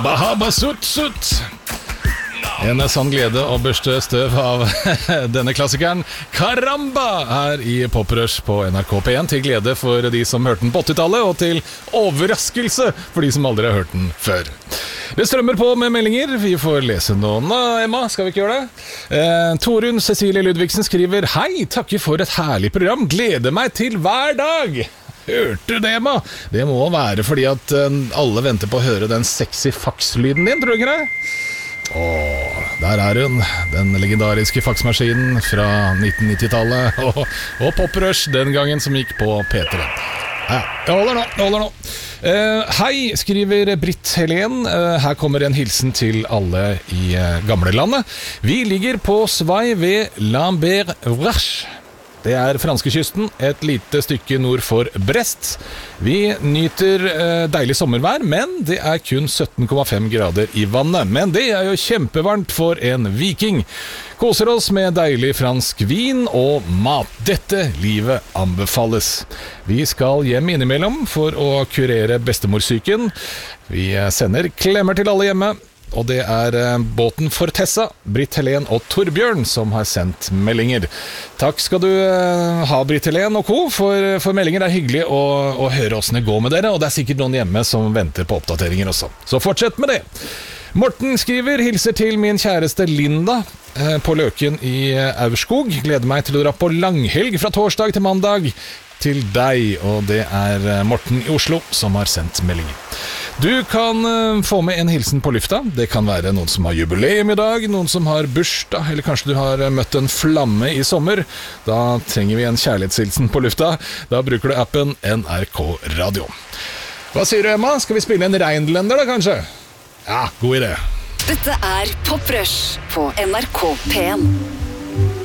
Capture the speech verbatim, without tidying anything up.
Bahaba Sut Sut. En sann glede å børste støv av denne klassikeren Karamba her i Poprush på N R K P én, til glede for de som hørte den på åttitallet, og til overraskelse for de som aldri har hørt den før. Det strømmer på med meldinger. Vi får lese noen. Nå, Emma, skal vi ikke gjøre det? Eh, Torunn Cecilie Ludvigsen skriver: Hei, takker for et herlig program. Gleder meg til hver dag. Hørte du det, Emma? Det må være fordi at uh, alle venter på å høre den sexy fax-lyden din, tror du ikke det? Åh, der er hun. Den legendariske faxmaskinen fra nitten nittitallet og, og Poprush den gangen, som gikk på P tre. Ja, jeg holder nå, jeg holder nå. Uh, hei, skriver Britt Helen. Uh, her kommer en hilsen til alle i uh, gamlelandet. Vi ligger på Svai ved Lambert-Vrache. Det er franskekysten, et lite stykke nord for Brest. Vi nyter uh, deilig sommervær, men det er kun sytten komma fem grader i vannet. Men det er jo kjempevarmt for en viking. Koser oss med deilig fransk vin og mat. Dette livet anbefales. Vi skal hjem innimellom for å kurere bestemorsyken. Vi sender klemmer til alle hjemme. Og det er båten for Tessa, Britt Helen og Torbjørn som har sendt meldinger. Takk skal du ha, Britt Helen og co. For, for meldinger. Det er hyggelig å, å høre hvordan det går med dere, og det er sikkert noen hjemme som venter på oppdateringer også. Så fortsett med det. Morten skriver: hilser til min kjæreste Linda eh, på Løken i Aurskog. Gleder meg til å dra på langhelg fra torsdag til mandag til deg. Og det er Morten i Oslo som har sendt meldinger. Du kan uh, få med en hilsen på lufta. Det kan være noen som har jubileum i dag, noen som har bursdag, eller kanskje du har uh, møtt en flamme i sommer. Da trenger vi en kjærlighetshilsen på lufta. Da bruker du appen N R K Radio. Hva sier du, Emma? Skal vi spille en Reinlender da, kanskje? Ja, god idé. Dette er Poprush på N R K P én.